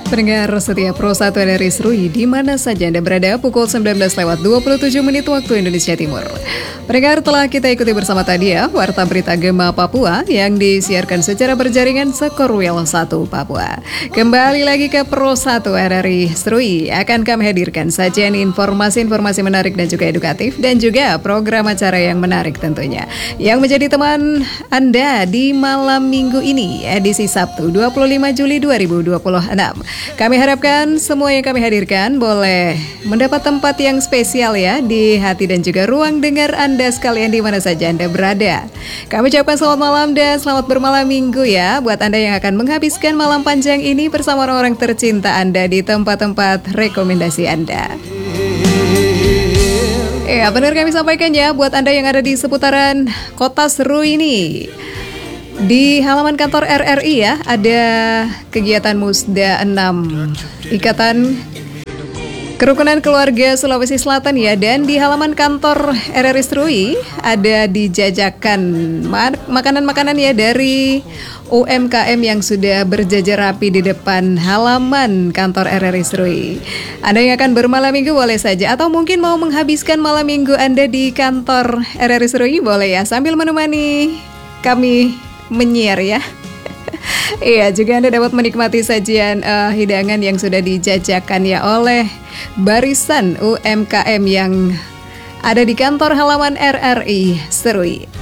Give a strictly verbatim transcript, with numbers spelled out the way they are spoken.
Pendengar setia Pro satu R R I Serui, di mana saja Anda berada, pukul sembilan belas lewat dua puluh tujuh menit waktu Indonesia Timur. Pendengar, telah kita ikuti bersama tadi ya, Warta Berita Gema Papua yang disiarkan secara berjaringan Sekorwil satu Papua. Kembali lagi ke Pro satu R R I Serui, akan kami hadirkan sajian informasi-informasi menarik dan juga edukatif, dan juga program acara yang menarik tentunya, yang menjadi teman Anda di malam minggu ini, edisi Sabtu dua puluh lima Juli dua ribu dua puluh enam. Kami harapkan semua yang kami hadirkan boleh mendapat tempat yang spesial ya di hati dan juga ruang dengar Anda sekalian di mana saja Anda berada. Kami ucapkan selamat malam dan selamat bermalam minggu ya buat Anda yang akan menghabiskan malam panjang ini bersama orang-orang tercinta Anda di tempat-tempat rekomendasi Anda. Ya, benar kami sampaikan ya buat Anda yang ada di seputaran kota Serui ini. Di halaman kantor R R I ya, ada kegiatan Musda enam Ikatan Kerukunan Keluarga Sulawesi Selatan ya. Dan di halaman kantor R R I Serui ada dijajakan mak- makanan-makanan ya dari U M K M yang sudah berjajar rapi di depan halaman kantor R R I Serui. Anda yang akan bermalam minggu boleh saja, atau mungkin mau menghabiskan malam minggu Anda di kantor R R I Serui boleh ya, sambil menemani kami menyiar ya. Iya, juga Anda dapat menikmati sajian uh, hidangan yang sudah dijajakan ya oleh barisan U M K M yang ada di kantor halaman R R I Serui.